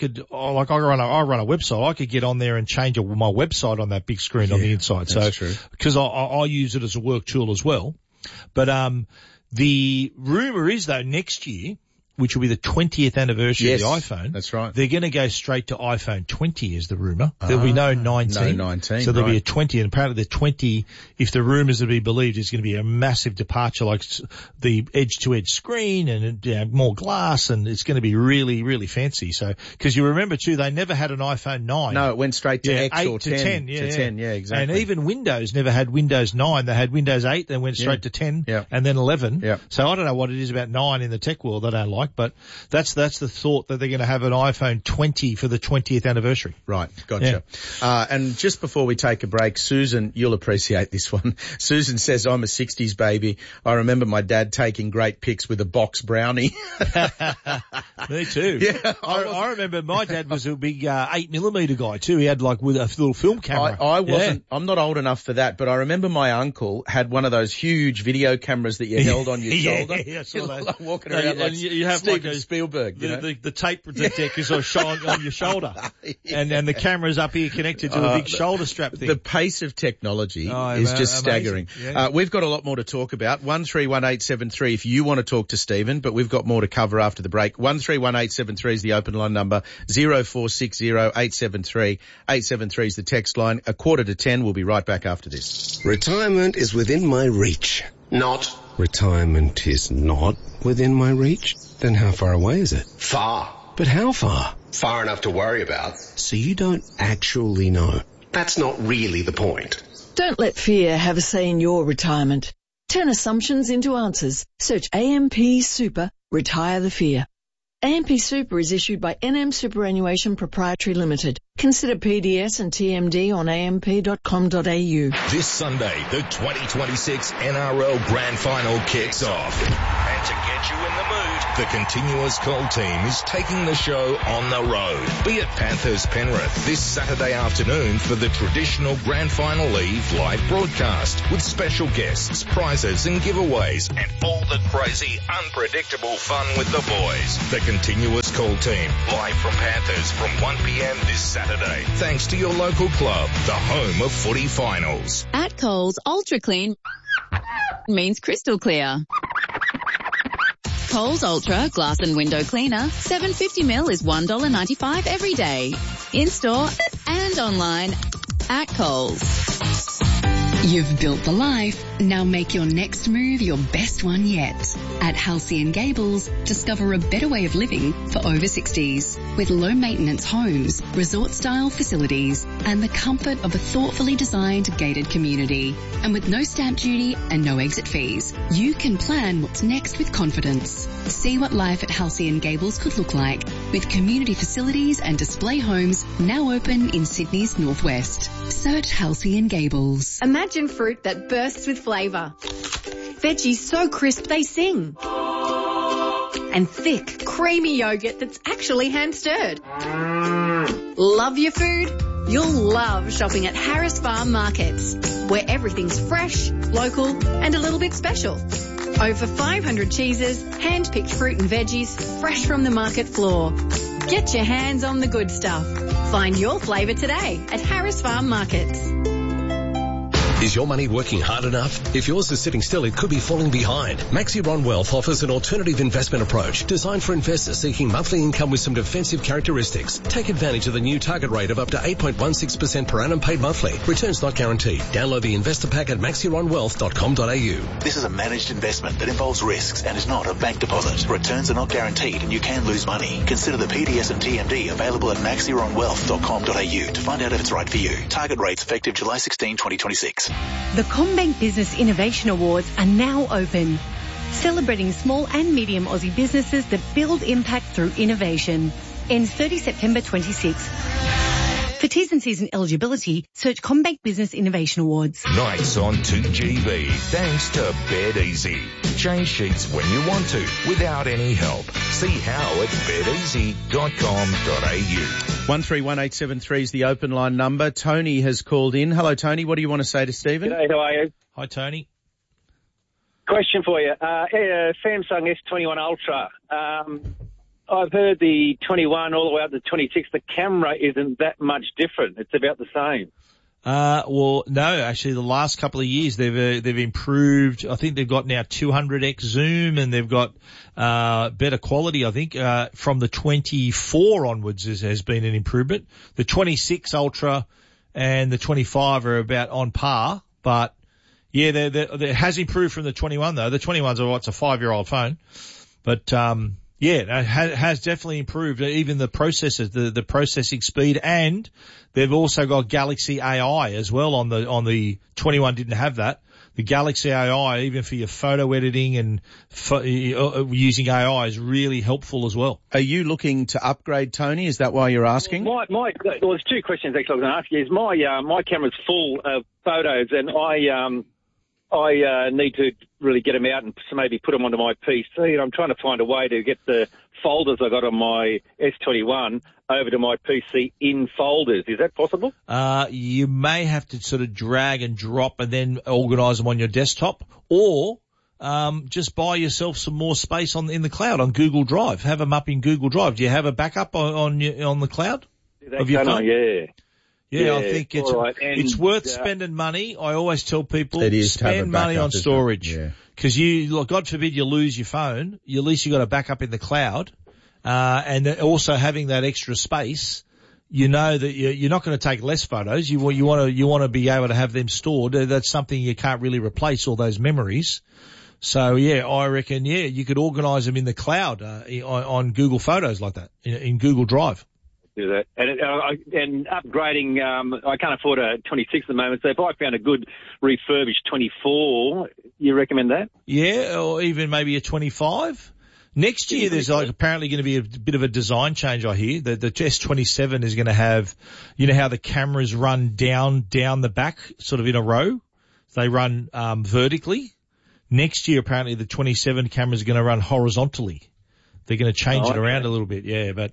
a website. I could get on there and change my website on that big screen on the inside. That's true. Because I use it as a work tool as well. But the rumor is though next year, which will be the 20th anniversary of the iPhone. That's right. They're going to go straight to iPhone 20 is the rumor. There'll be no 19. No 19. So there'll be a 20, and apparently the 20, if the rumors are to be believed, is going to be a massive departure, like the edge-to-edge screen and more glass, and it's going to be really, really fancy. So, because you remember too, they never had an iPhone 9. No, it went straight to X 8 or to 10. To 10, exactly. And even Windows never had Windows 9. They had Windows 8, then went straight to 10, and then 11. Yeah. So I don't know what it is about 9 in the tech world I don't like, but that's the thought that they're going to have an iPhone 20 for the 20th anniversary. Right, gotcha. Yeah. And just before we take a break, Susan, you'll appreciate this one. Susan says, I'm a 60s baby. I remember my dad taking great pics with a box brownie. Me too. Yeah, I remember my dad was a big 8mm guy too. He had like with a little film camera. I wasn't, I'm not old enough for that, but I remember my uncle had one of those huge video cameras that you held on your shoulder. Yeah, walking around and you have Steven like Spielberg, the tape deck is on your shoulder, and the camera's up here connected to a big shoulder strap thing. The pace of technology is just staggering. Yeah. We've got a lot more to talk about. 131873 if you want to talk to Stephen, but we've got more to cover after the break. 131873 is the open line number. 0460 873 873 is the text line. 9:45. We'll be right back after this. Retirement is within my reach. Not Retirement is not within my reach? Then how far away is it? far. But how far? Far enough to worry about. So you don't actually know. That's not really the point. Don't let fear have a say in your retirement. Turn assumptions into answers. Search AMP Super, retire the fear. AMP Super is issued by NM Superannuation Proprietary Limited. Consider PDS and TMD on amp.com.au. This Sunday, the 2026 NRL Grand Final kicks off. And to get you in the mood, the Continuous Call team is taking the show on the road. Be at Panthers Penrith this Saturday afternoon for the traditional Grand Final Eve live broadcast with special guests, prizes and giveaways and all the crazy, unpredictable fun with the boys. The Continuous Call team, live from Panthers from 1 p.m. this Saturday. Thanks to your local club, the home of footy finals. At Coles, Ultra Clean means crystal clear. Coles Ultra Glass and Window Cleaner, 750ml is $1.95 every day. In-store and online at Coles. You've built the life. Now make your next move your best one yet. At Halcyon Gables, discover a better way of living for over 60s with low maintenance homes, resort style facilities and the comfort of a thoughtfully designed gated community. And with no stamp duty and no exit fees, you can plan what's next with confidence. See what life at Halcyon Gables could look like with community facilities and display homes now open in Sydney's northwest. Search Halcyon Gables. Imagine fruit that bursts with flavour. Veggies so crisp they sing. And thick, creamy yogurt that's actually hand-stirred. Love your food? You'll love shopping at Harris Farm Markets, where everything's fresh, local and a little bit special. Over 500 cheeses, hand-picked fruit and veggies, fresh from the market floor. Get your hands on the good stuff. Find your flavour today at Harris Farm Markets. Is your money working hard enough? If yours is sitting still, it could be falling behind. Maxiron Wealth offers an alternative investment approach designed for investors seeking monthly income with some defensive characteristics. Take advantage of the new target rate of up to 8.16% per annum paid monthly. Returns not guaranteed. Download the investor pack at maxironwealth.com.au. This is a managed investment that involves risks and is not a bank deposit. Returns are not guaranteed and you can lose money. Consider the PDS and TMD available at maxironwealth.com.au to find out if it's right for you. Target rates effective July 16, 2026. The CommBank Business Innovation Awards are now open, celebrating small and medium Aussie businesses that build impact through innovation. Ends 30 September 26. For T's and C's and eligibility, search CommBank Business Innovation Awards. Nights on 2GB, thanks to Bed Easy. Change sheets when you want to, without any help. See how at bedeasy.com.au. 131873 is the open line number. Tony has called in. Hello, Tony. What do you want to say to Stephen? G'day, how are you? Hi, Tony. Question for you. Samsung S21 Ultra. I've heard the 21 all the way up to 26. The camera isn't that much different. It's about the same. Well, no, actually the last couple of years they've improved. I think they've got now 200x zoom and they've got, better quality, I think, from the 24 onwards has been an improvement. The 26 Ultra and the 25 are about on par, but yeah, it has improved from the 21 though. The 21's it's a 5-year-old phone, but, yeah, it has definitely improved. Even the processors, the processing speed, and they've also got Galaxy AI as well on the 21 didn't have that. The Galaxy AI, even for your photo editing and using AI, is really helpful as well. Are you looking to upgrade, Tony? Is that why you're asking? Well, there's two questions actually I was going to ask you. Is my camera's full of photos and I need to really get them out and maybe put them onto my PC. And I'm trying to find a way to get the folders I got on my S21 over to my PC in folders. Is that possible? You may have to sort of drag and drop and then organise them on your desktop, or just buy yourself some more space in the cloud on Google Drive. Have them up in Google Drive. Do you have a backup on the cloud of your phone? Yeah, I think it's worth spending money. I always tell people spend money on storage because God forbid you lose your phone. At least you got a backup in the cloud, and also having that extra space. You know that you're not going to take less photos. You want to be able to have them stored. That's something you can't really replace, all those memories. So I reckon you could organise them in the cloud on Google Photos like that in Google Drive. Do that. And upgrading, I can't afford a 26 at the moment, so if I found a good refurbished 24, you recommend that? Yeah, or even maybe a 25. Next year there's apparently going to be a bit of a design change, I hear. The S27 is going to have, you know how the cameras run down the back, sort of in a row? They run vertically. Next year apparently the 27 cameras are going to run horizontally. They're going to change it around a little bit,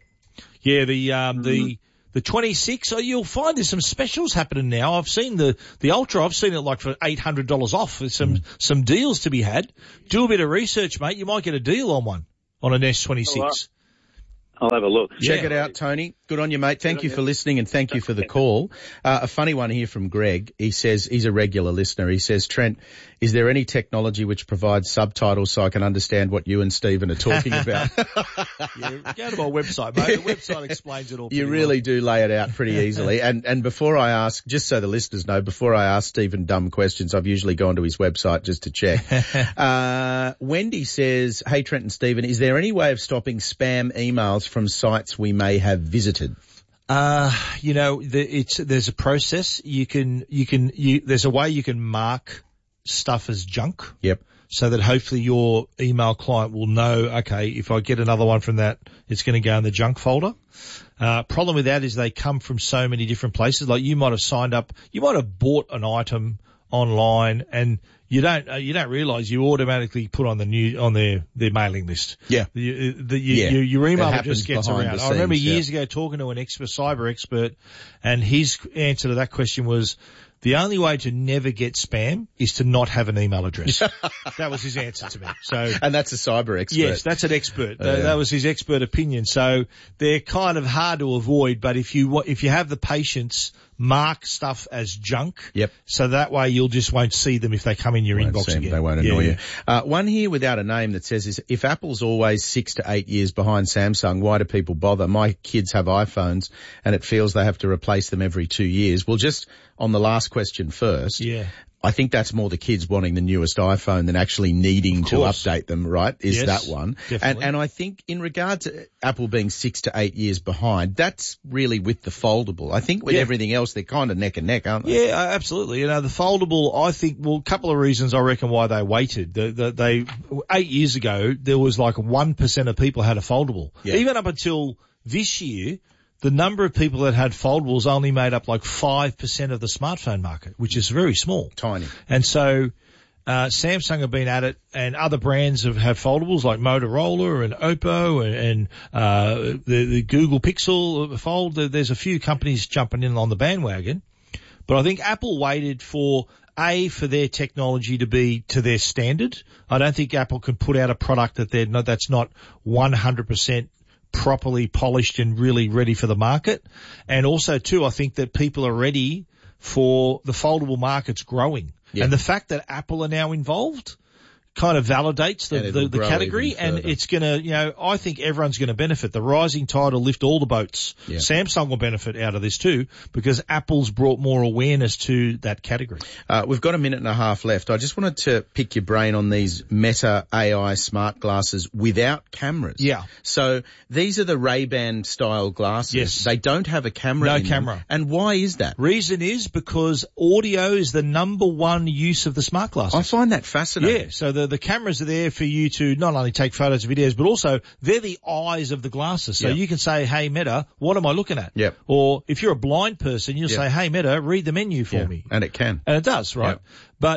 the 26, you'll find there's some specials happening now. I've seen the Ultra, I've seen it like for $800 off. There's some deals to be had. Do a bit of research, mate. You might get a deal on one, on an S26. I'll have a look. Check it out, Tony. Good on you, mate. Thank you for listening and thank you for the call. A funny one here from Greg. He says, he's a regular listener. He says, Trent, is there any technology which provides subtitles so I can understand what you and Stephen are talking about? Go to my website, mate. The website explains it all. You really do lay it out pretty easily. And before I ask, just so the listeners know, before I ask Stephen dumb questions, I've usually gone to his website just to check. Wendy says, hey, Trent and Stephen, is there any way of stopping spam emails from sites we may have visited? There's a process. There's a way you can mark stuff as junk. Yep. So that hopefully your email client will know, okay, if I get another one from that, it's going to go in the junk folder. Problem with that is they come from so many different places. Like you might have signed up, you might have bought an item online and you don't realize you automatically put on their mailing list. Yeah. Your email just gets around. I remember years ago talking to an cyber expert and his answer to that question was, the only way to never get spam is to not have an email address. That was his answer to me. And that's a cyber expert. Yes, that's an expert. That was his expert opinion. So they're kind of hard to avoid, but if you have the patience, mark stuff as junk. Yep. So that way you just won't see them if they come in your inbox again. They won't annoy you. One here without a name that says, if Apple's always 6 to 8 years behind Samsung, why do people bother? My kids have iPhones and it feels they have to replace them every 2 years. Well, just on the last question first. Yeah. I think that's more the kids wanting the newest iPhone than actually needing to update them, right? Yes, that one. Definitely. And I think in regard to Apple being 6 to 8 years behind, that's really with the foldable. I think with everything else, they're kind of neck and neck, aren't they? Yeah, absolutely. The foldable, I think, a couple of reasons I reckon why they waited. 8 years ago, there was like 1% of people had a foldable. Yeah. Even up until this year, the number of people that had foldables only made up like 5% of the smartphone market, which is very small. Tiny. And so, Samsung have been at it and other brands have foldables like Motorola and Oppo and the Google Pixel Fold. There's a few companies jumping in on the bandwagon. But I think Apple waited for their technology to be to their standard. I don't think Apple can put out a product that's not 100% properly polished and really ready for the market. And also too, I think that people are ready for the foldable market's growing. Yeah. And the fact that Apple are now involved kind of validates the category, and it's going to, I think everyone's going to benefit. The rising tide will lift all the boats. Yeah. Samsung will benefit out of this too, because Apple's brought more awareness to that category. We've got a minute and a half left. I just wanted to pick your brain on these Meta AI smart glasses without cameras. Yeah. So these are the Ray-Ban style glasses. Yes. They don't have a camera. No camera. Them. And why is that? Reason is because audio is the number one use of the smart glasses. I find that fascinating. Yeah. So the cameras are there for you to not only take photos and videos, but also they're the eyes of the glasses. So you can say, hey, Meta, what am I looking at? Yep. Or if you're a blind person, you'll say, hey, Meta, read the menu for me. And it can. And it does, right? Yep. But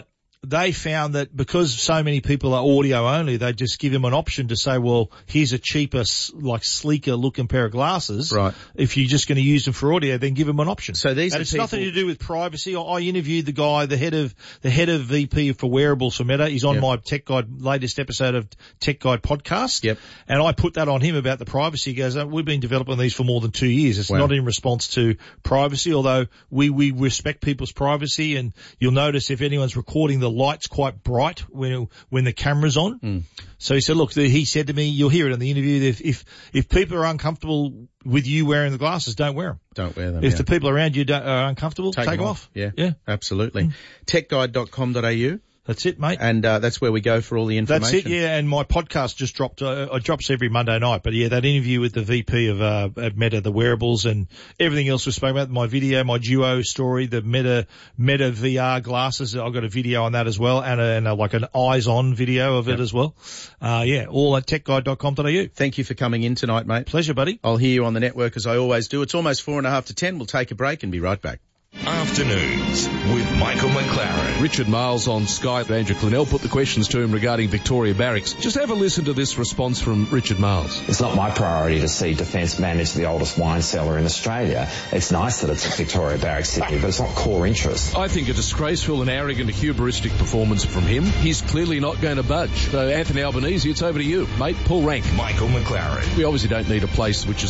they found that because so many people are audio only, they just give them an option to say, well, here's a cheaper, like sleeker looking pair of glasses. Right. If you're just going to use them for audio, then give them an option. So these and are it's people... nothing to do with privacy. I interviewed the guy, the head of VP for wearables for Meta. He's on my Tech Guide, latest episode of Tech Guide podcast. Yep. And I put that on him about the privacy. He goes, we've been developing these for more than 2 years. It's not in response to privacy, although we respect people's privacy. And you'll notice if anyone's recording, the light's quite bright when the camera's on. So he said, look, he said to me, you'll hear it in the interview, if people are uncomfortable with you wearing the glasses, don't wear them. Don't wear them. If the people around you are uncomfortable, take them off. Yeah. Absolutely. Techguide.com.au. That's it, mate. And that's where we go for all the information. That's it, yeah. And my podcast just dropped. It drops every Monday night. But yeah, that interview with the VP of at Meta, the wearables, and everything else we spoke about. My video, my Duo story, the Meta VR glasses. I've got a video on that as well, and like an eyes-on video of it as well. All at techguide.com.au. Thank you for coming in tonight, mate. Pleasure, buddy. I'll hear you on the network as I always do. It's almost 4:30 to 10. We'll take a break and be right back. Afternoons with Michael McLaren. Richard Miles on Skype. Andrew Clennell put the questions to him regarding Victoria Barracks. Just have a listen to this response from Richard Miles. It's not my priority to see Defence manage the oldest wine cellar in Australia. It's nice that it's at Victoria Barracks Sydney, but it's not core interest. I think a disgraceful and arrogant hubristic performance from him. He's clearly not going to budge. So Anthony Albanese, it's over to you. Mate, Paul Rank. Michael McLaren. We obviously don't need a place which is